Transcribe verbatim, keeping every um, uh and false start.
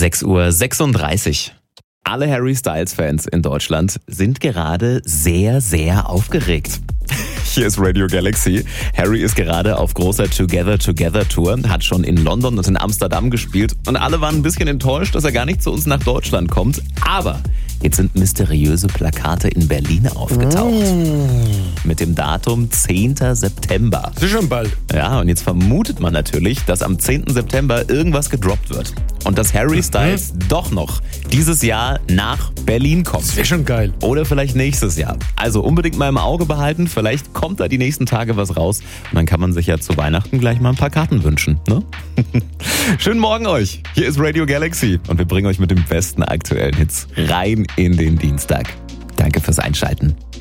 sechs Uhr sechsunddreißig. Alle Harry Styles-Fans in Deutschland sind gerade sehr, sehr aufgeregt. Hier ist Radio Galaxy. Harry ist gerade auf großer Together Together Tour, hat schon in London und in Amsterdam gespielt und alle waren ein bisschen enttäuscht, dass er gar nicht zu uns nach Deutschland kommt. Aber jetzt sind mysteriöse Plakate in Berlin aufgetaucht. Mm. Mit dem Datum zehnten September. Das ist schon bald. Ja, und jetzt vermutet man natürlich, dass am zehnten September irgendwas gedroppt wird. Und dass Harry Styles mhm. doch noch dieses Jahr nach Berlin kommt. Das wäre schon geil. Oder vielleicht nächstes Jahr. Also unbedingt mal im Auge behalten. Vielleicht kommt da die nächsten Tage was raus. Und dann kann man sich ja zu Weihnachten gleich mal ein paar Karten wünschen. Ne? Schönen Morgen euch. Hier ist Radio Galaxy. Und wir bringen euch mit den besten aktuellen Hits rein in den Dienstag. Danke fürs Einschalten.